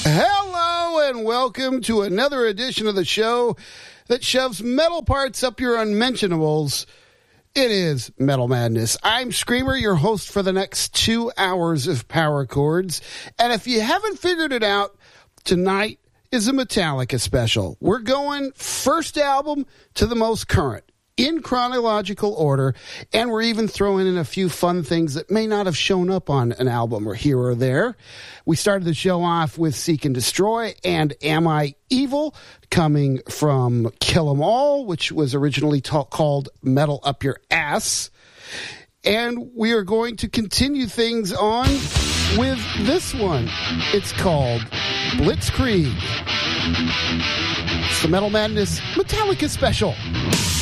Hello and welcome to another edition of the show that shoves metal parts up your unmentionables. It is Metal Madness. I'm Screamer, your host for the next 2 hours of Power Chords. And if you haven't figured it out, tonight is a Metallica special. We're going first album to the most current, in chronological order, and we're even throwing in a few fun things that may not have shown up on an album or here or there. We started the show off with Seek and Destroy and Am I Evil, coming from Kill 'Em All, which was originally called Metal Up Your Ass. And we are going to continue things on with this one. It's called Blitzkrieg. It's the Metal Madness Metallica special.